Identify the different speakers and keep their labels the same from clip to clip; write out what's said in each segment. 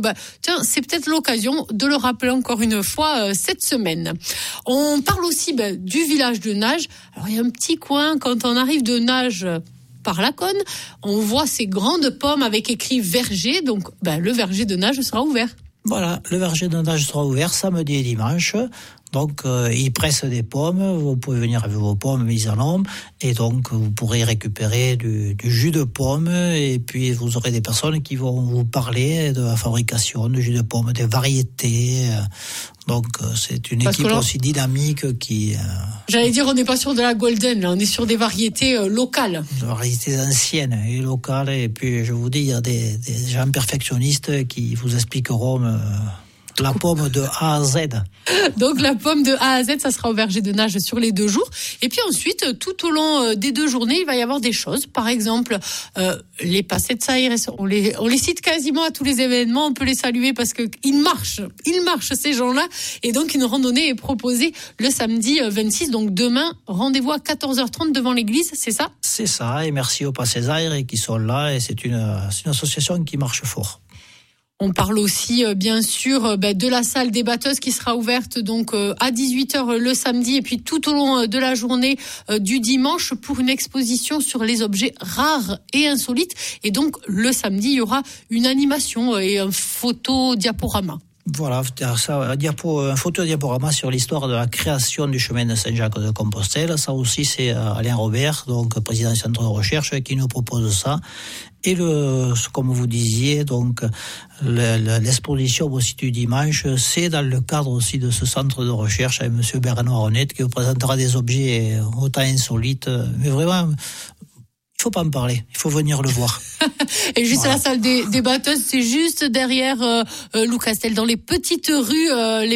Speaker 1: tiens, c'est peut-être l'occasion de le rappeler encore une fois cette semaine. On parle aussi du village de Nages. Alors, il y a un petit coin, quand on arrive de Nages par la Cône, on voit ces grandes pommes avec écrit verger. Donc, le verger de Nages sera ouvert.
Speaker 2: Voilà, le verger de Nages sera ouvert samedi et dimanche. Donc, ils pressent des pommes. Vous pouvez venir avec vos pommes mises en ombre. Et donc, vous pourrez récupérer du jus de pomme. Et puis, vous aurez des personnes qui vont vous parler de la fabrication de jus de pomme, des variétés. Donc, c'est une équipe aussi dynamique qui...
Speaker 1: J'allais dire, on n'est pas sur de la golden, là. On est sur des variétés locales.
Speaker 2: Des variétés anciennes et locales. Et puis, je vous dis, il y a des gens perfectionnistes qui vous expliqueront... la pomme de A à Z.
Speaker 1: Donc la pomme de A à Z, ça sera au verger de Nages sur les 2 jours. Et puis ensuite, tout au long des 2 journées, il va y avoir des choses. Par exemple, les passettes Saïres, on les cite quasiment à tous les événements. On peut les saluer parce que ils marchent ces gens-là. Et donc une randonnée est proposée le samedi 26. Donc demain, rendez-vous à 14h30 devant l'église, c'est ça ?
Speaker 2: C'est ça. Et merci aux Passettes Saïres qui sont là. Et c'est une association qui marche fort.
Speaker 1: On parle aussi, bien sûr, de la salle des batteuses qui sera ouverte donc à 18h le samedi et puis tout au long de la journée du dimanche pour une exposition sur les objets rares et insolites. Et donc, le samedi, il y aura une animation et un photo-diaporama.
Speaker 2: Voilà, un photo-diaporama sur l'histoire de la création du chemin de Saint-Jacques-de-Compostelle. Ça aussi, c'est Alain Robert, donc président du centre de recherche, qui nous propose ça. Et comme vous disiez, donc l'exposition aussi du dimanche, c'est dans le cadre aussi de ce centre de recherche avec monsieur Bernard Honnête qui vous présentera des objets autant insolites, mais vraiment. Il faut pas me parler, il faut venir le voir.
Speaker 1: Et juste à la salle des batteuses, c'est juste derrière Lou Castel, dans les petites rues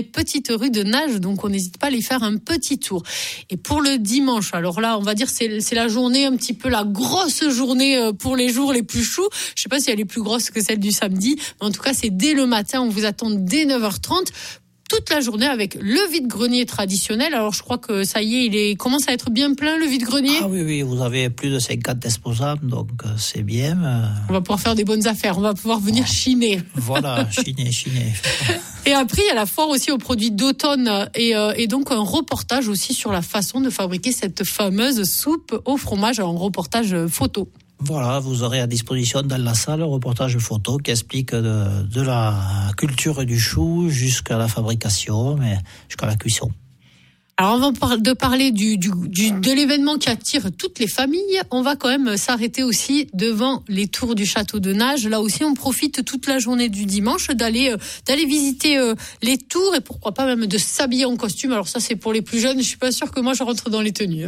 Speaker 1: de Nages. Donc on n'hésite pas à aller faire un petit tour. Et pour le dimanche, alors là, on va dire c'est la journée un petit peu la grosse journée pour les jours les plus choux. Je sais pas si elle est plus grosse que celle du samedi, mais en tout cas c'est dès le matin. On vous attend dès 9h30. Toute la journée avec le vide-grenier traditionnel. Alors, je crois que ça y est, il commence à être bien plein, le vide-grenier.
Speaker 2: Ah oui, vous avez plus de 50 exposables, donc c'est bien.
Speaker 1: On va pouvoir faire des bonnes affaires, on va pouvoir venir chiner.
Speaker 2: Voilà, chiner.
Speaker 1: Et après, il y a la foire aussi aux produits d'automne et donc un reportage aussi sur la façon de fabriquer cette fameuse soupe au fromage, un reportage photo.
Speaker 2: Voilà, vous aurez à disposition dans la salle un reportage photo qui explique de la culture du chou jusqu'à la fabrication, mais jusqu'à la cuisson. Alors avant de parler de l'événement qui attire toutes les familles, on va quand même s'arrêter aussi devant les tours du château de Nages. Là aussi, on profite toute la journée du dimanche d'aller visiter les tours et pourquoi pas même de s'habiller en costume. Alors ça, c'est pour les plus jeunes. Je suis pas sûre que moi je rentre dans les tenues.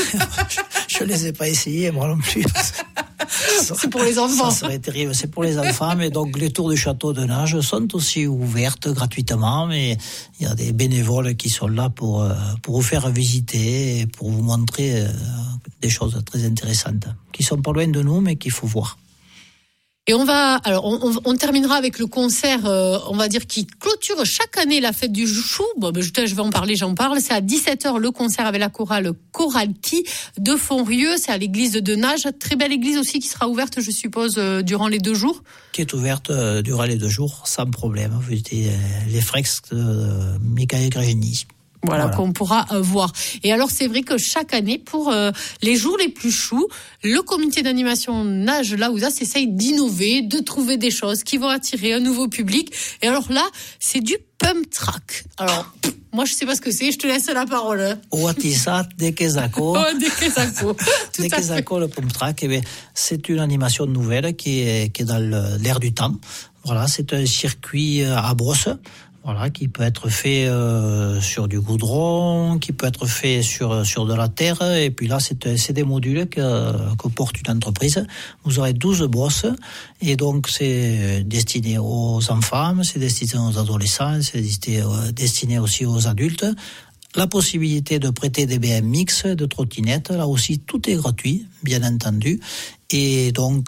Speaker 2: Je les ai pas essayées, moi non plus.
Speaker 1: C'est pour les enfants.
Speaker 2: Ça serait terrible. C'est pour les enfants, mais donc les tours du château de Nages sont aussi ouvertes gratuitement, mais il y a des bénévoles qui sont là pour vous faire visiter et pour vous montrer des choses très intéressantes qui sont pas loin de nous, mais qu'il faut voir.
Speaker 1: Et on terminera avec le concert, on va dire, qui clôture chaque année la fête du chou. Bon, je vais en parler, j'en parle. C'est à 17h le concert avec la chorale Choralki de Fonrieux. C'est à l'église de Nages. Très belle église aussi qui sera ouverte, je suppose, durant les 2 jours.
Speaker 2: Qui est ouverte durant les 2 jours, sans problème. Vous visitez les fresques de Michael Grégeny.
Speaker 1: Voilà, qu'on pourra voir. Et alors, c'est vrai que chaque année, pour les jours les plus choux, le comité d'animation Nages Laouza s'essaye d'innover, de trouver des choses qui vont attirer un nouveau public. Et alors là, c'est du pump track. Alors, moi, je sais pas ce que c'est, je te laisse la parole.
Speaker 2: Ouatissa Dekezako.
Speaker 1: Dekezako.
Speaker 2: Dekezako, le pump track, c'est une animation nouvelle qui est dans l'air du temps. Voilà, c'est un circuit à brosse. Voilà, qui peut être fait sur du goudron, qui peut être fait sur de la terre, et puis là c'est des modules que porte une entreprise. Vous aurez 12 brosses, et donc c'est destiné aux enfants, c'est destiné aux adolescents, c'est destiné aussi aux adultes. La possibilité de prêter des BMX, de trottinettes, là aussi tout est gratuit, bien entendu, et donc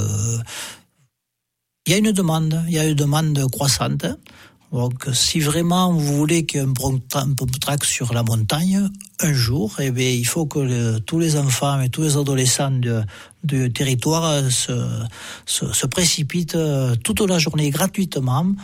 Speaker 2: il y a une demande croissante. Donc, si vraiment vous voulez qu'il y ait un pump track sur la montagne, un jour, il faut que tous les enfants et tous les adolescents du territoire se précipitent toute la journée gratuitement